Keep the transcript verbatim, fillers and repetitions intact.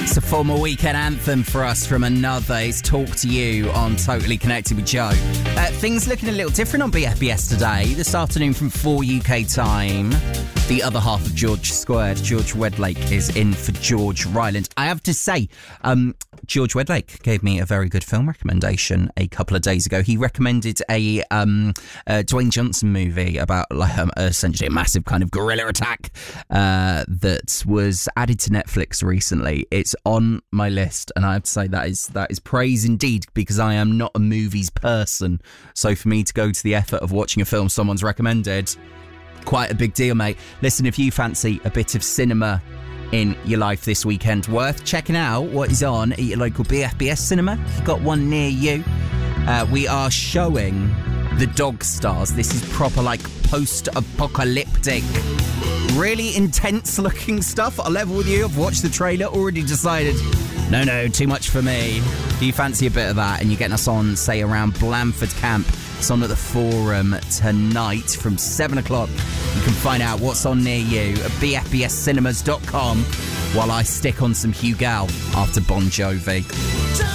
It's a former weekend anthem for us from another. It's Talk to You on Totally Connected with Joe. Uh, things looking a little different on B F B S today. This afternoon from four U K time, the other half of George Squared, George Wedlake, is in for George Ryland. I have to say, um, George Wedlake gave me a very good film recommendation a couple of days ago. He recommended a, um, a Dwayne Johnson movie about like um, essentially a massive kind of guerrilla attack uh, that was added to Netflix recently. It's on my list, and I have to say that is that is praise indeed, because I am not a movies person. So for me to go to the effort of watching a film someone's recommended, quite a big deal, mate. Listen, if you fancy a bit of cinema in your life this weekend, worth checking out what is on at your local B F B S cinema. If you've got one near you, uh, we are showing The Dog Stars. This is proper like post-apocalyptic, really intense looking stuff. I'll level with you, I've watched the trailer, already decided no no too much for me. If you fancy a bit of that and you're getting us on, say, around Blandford Camp, it's on at the Forum tonight from seven o'clock. You can find out what's on near you at b f b s cinemas dot com while I stick on some Hugh Gal after Bon Jovi.